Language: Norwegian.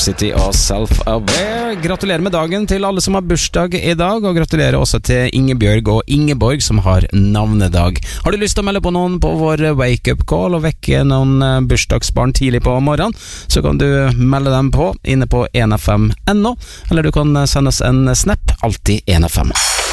City og Self-Aware. Gratulerer med dagen til alle som har bursdag i dag, og gratulerer også til Ingebjørg og Ingeborg som har navnedag. Har du lyst til å melde på noen på vår wake-up call og vekke noen bursdagsbarn tidlig på morgenen, så kan du melde dem på inne på 1FM.no, eller du kan sende oss en snap, alltid 1FM.